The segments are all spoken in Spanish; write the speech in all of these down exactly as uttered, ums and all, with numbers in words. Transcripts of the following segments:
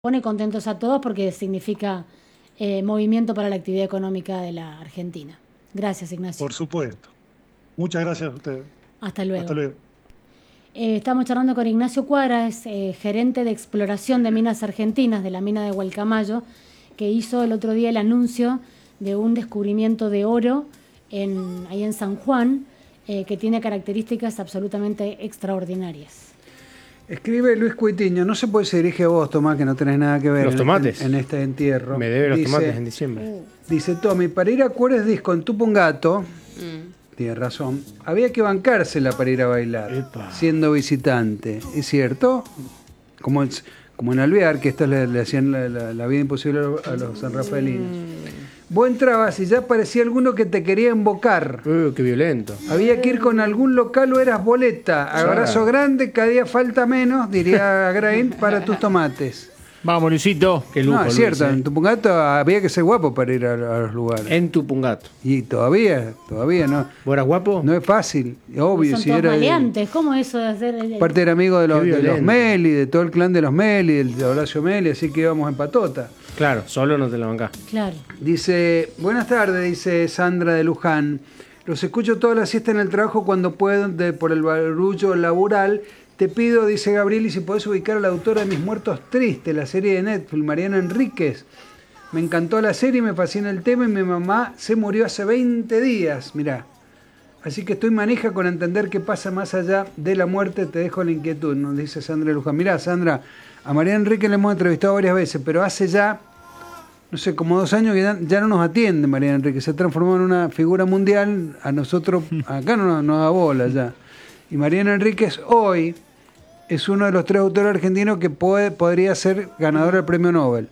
pone contentos a todos porque significa eh, movimiento para la actividad económica de la Argentina. Gracias, Ignacio. Por supuesto. Muchas gracias a ustedes. Hasta luego. Hasta luego. Eh, estamos charlando con Ignacio Cuadra, es eh, gerente de exploración de minas argentinas de la mina de Gualcamayo, que hizo el otro día el anuncio de un descubrimiento de oro en, ahí en San Juan, eh, que tiene características absolutamente extraordinarias. Escribe Luis Cuitiño, no sé por qué se dirige a vos, Tomás, que no tenés nada que ver los en, tomates. En, en este entierro. Me debe los dice, tomates en diciembre. Dice Tommy, para ir a Cuores Disco en Tupungato, mm. tiene razón, había que bancársela para ir a bailar, Epa. siendo visitante. ¿Es cierto? Como, el, como en Alvear, que estos le, le hacían la, la, la vida imposible a los sanrafaelinos. Mm. Vos entrabas y ya parecía alguno que te quería embocar. Uh, ¡Qué violento! Había que ir con algún local o eras boleta. Abrazo grande, cada día falta menos, diría Grain, para tus tomates. Vamos, Luisito. Qué lujo, no, es cierto, Luis, ¿eh? En Tupungato había que ser guapo para ir a, a los lugares. En Tupungato. Y todavía, todavía no. ¿Vos eras guapo? No es fácil, obvio. Son si todos era maleantes, ¿cómo eso de hacer? El... Aparte era amigo de los, de los Meli, de todo el clan de los Meli, de Horacio Meli, así que íbamos en patota. Claro, solo no te la bancás. Claro. Dice, buenas tardes, dice Sandra de Luján. Los escucho toda la siesta en el trabajo cuando puedo, de, por el barullo laboral. Te pido, dice Gabriel, y si podés ubicar a la autora de Mis Muertos Tristes, la serie de Netflix, Mariana Enríquez. Me encantó la serie, me fascina el tema y mi mamá se murió hace veinte días, mirá. Así que estoy manija con entender qué pasa más allá de la muerte, te dejo la inquietud, nos dice Sandra de Luján. Mirá, Sandra, a Mariana Enríquez la hemos entrevistado varias veces, pero hace ya, no sé, como dos años que ya, ya no nos atiende Mariana Enríquez, se ha transformado en una figura mundial, a nosotros acá no nos no da bola ya. Y Mariana Enríquez hoy es uno de los tres autores argentinos que puede, podría ser ganador del premio Nobel.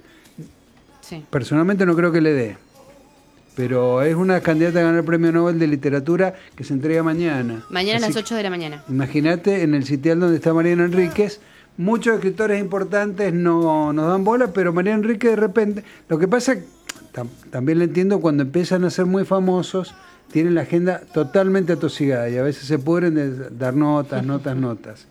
Sí. Personalmente no creo que le dé, pero es una candidata a ganar el premio Nobel de literatura que se entrega mañana. Mañana Así, a las ocho de la mañana. Imagínate, en el sitial donde está Mariana Enríquez, muchos escritores importantes no nos dan bola, pero Mariana Enríquez de repente, lo que pasa, tam, también le entiendo, cuando empiezan a ser muy famosos, tienen la agenda totalmente atosigada y a veces se pudren de dar notas, notas, notas.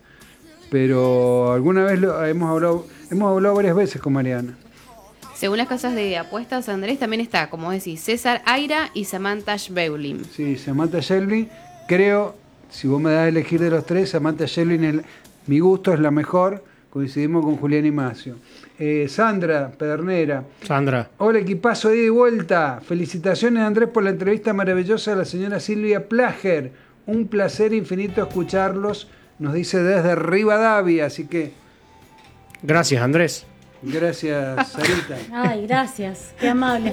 Pero alguna vez lo, hemos hablado hemos hablado varias veces con Mariana. Según las casas de apuestas, Andrés, también está, como decís, César Aira y Samantha Schweblin. Sí, Samantha Schweblin, creo, si vos me das a elegir de los tres, Samantha Schweblin, el, mi gusto es la mejor, coincidimos con Julián Imacio. Eh, Sandra Pedernera. Sandra. Hola, equipazo, ida y vuelta. Felicitaciones, Andrés, por la entrevista maravillosa de la señora Silvia Plager. Un placer infinito escucharlos. Nos dice desde Rivadavia, así que... Gracias, Andrés. Gracias, Sarita. Ay, gracias. Qué amable.